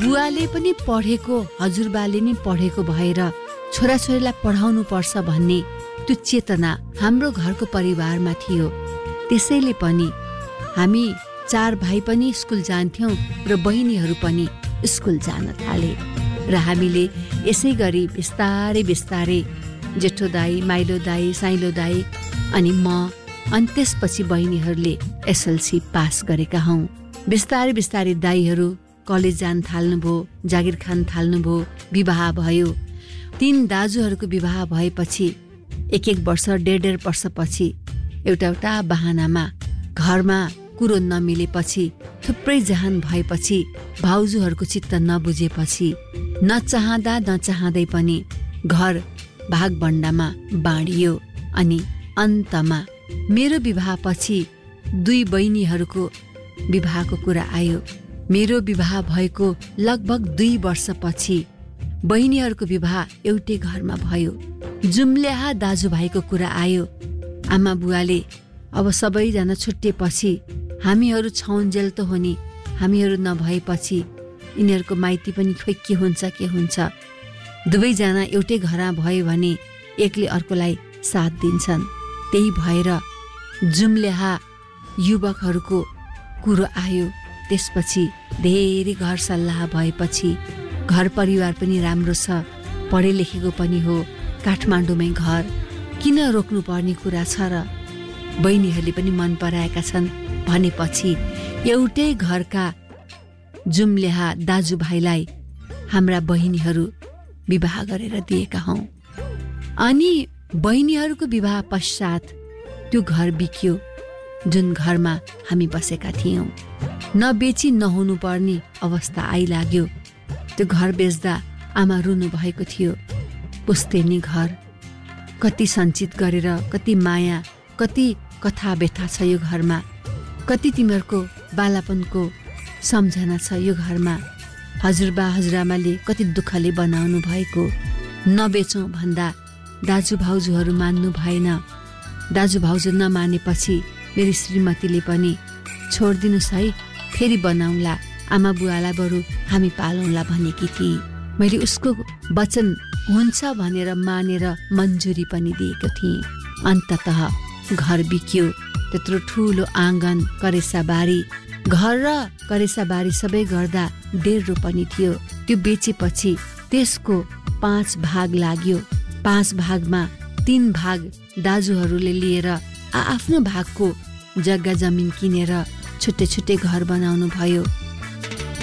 बुवाले पनि पढेको, हजुरबाले नि पढेको भएर छोराछोरीलाई पढाउनु पर्छ भन्ने त्यो चेतना हाम्रो घरको परिवारमा थियो। त्यसैले पनि हामी 4 भाइ पनि स्कुल जान्थ्यौं र बहिनीहरू पनि स्कुल जान थाले र हामीले यसै गरी बिस्तारै बिस्तारै जेठो दाई, माइलो दाई, साइलो दाई अनि म अनि त्यसपछि बहिनीहरूले एसएलसी पास गरेका हौं। बिस्तारै बिस्तारै दाईहरू कलेज जान थाल्नुभयो, जागिर खान थाल्नुभयो, विवाह भयो। 3 दाजुहरूको विवाह भएपछि 1-1 वर्ष, 1.5 वर्षपछि एउटा बहानामा घरमा कुरो नमिलेपछि, थुप्रै जहान भएपछि, भाउजूहरूको चित्त नबुझेपछि, नचाहँदै पनि घर भागभण्डामा बाँडियो। अनि अन्तमा मेरो विवाहपछि 2 बहिनीहरूको विवाहको कुरा आयो। मेरो विवाह भएको लगभग 2 वर्षपछि बहिनीहरूको विवाह एउटै घरमा भयो। जुम्ल्याहा दाजुभाइको कुरा आयो। आमा बुवाले अब सबैजना छुट्टिएपछि हामीहरू छौन्जेल त हो नि, हामीहरू नभएपछि यिनीहरूको माइती पनि खोइ के हुन्छ। दुवैजना एउटै घरमा भयो भने एकले अर्कोलाई साथ दिन्छन्। त्यही भएर जुम्ल्याहा युवकहरूको कुरो आयो। त्यसपछि धेरै घर सल्लाह भएपछि घर परिवार पनि राम्रो छ, पढे लेखेको पनि हो, काठमाडौँमै घर, किन रोक्नु पर्ने कुरा छ र बहिनीहरूले पनि मन पराएका छन् भनेपछि एउटै घरका जुम्ल्याहा दाजुभाइलाई हाम्रा बहिनीहरू विवाह गरेर दिएका हौं। अनि बहिनीहरूको विवाह पश्चात त्यो घर बिक्यो जुन घरमा हामी बसेका थियौं। नबेची नहुनु पर्ने अवस्था आइलाग्यो। त्यो घर बेच्दा आमा रुनु भएको थियो। पुस्तैनी घर, कति सञ्चित गरेर, कति माया, कति कथा व्यथा छ यो घरमा, कति तिमीहरूको बालापनको सम्झना छ यो घरमा। हजुरबा हजुरआमाले कति दुःखले बनाउनु भएको। नबेचौं भन्दा दाजु भाउजूहरू मान्नु भएन। दाजु भाउजू नमानेपछि मेरी श्रीमतीले पनि छोडिदिनुस् है, फेरि बनाउँला, आमा बुवालाई बरु हामी पालौँला भनेकी थिए। मैले उसको वचन हुन्छ भनेर मानेर मन्जुरी पनि दिएको थिएँ। अन्ततः घर बिक्यो। त्यत्रो ठुलो आँगन, करेसाबारी, घर र करेसाबारी सबै गर्दा 1.5 रोपनी थियो। त्यो बेचेपछि त्यसको 5 भाग लाग्यो। 5 भागमा 3 भाग दाजुहरूले लिएर आफ्नो भागको जग्गा जमिन किनेर छुट्टै छुट्टै घर बनाउनु भयो।